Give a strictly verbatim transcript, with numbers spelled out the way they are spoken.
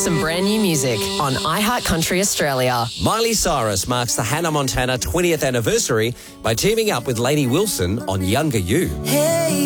some brand new music on iHeart Country Australia. Miley Cyrus marks the Hannah Montana twentieth anniversary by teaming up with Lainey Wilson on Younger You. Hey.